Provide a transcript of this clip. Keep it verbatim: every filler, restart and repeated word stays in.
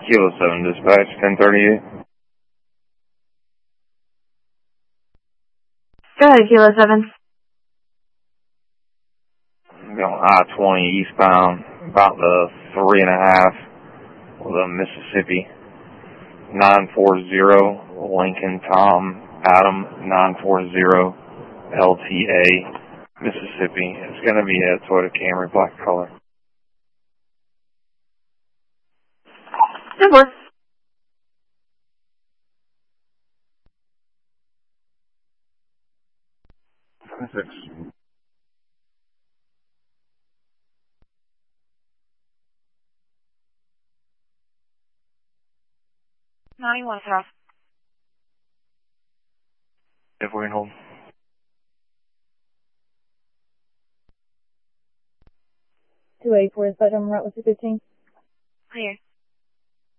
Kilo seven dispatch, ten thirty-eight. Go ahead, Kilo seven. Going I twenty eastbound, about the three and a half of the Mississippi. nine four zero, Lincoln Tom Adam, nine four zero, L T A, Mississippi. It's going to be a Toyota Camry, black color. Good work. Six. ninety-one South. If we can hold. two eighty-four, dispatch, I'm right with two fifteen. Clear.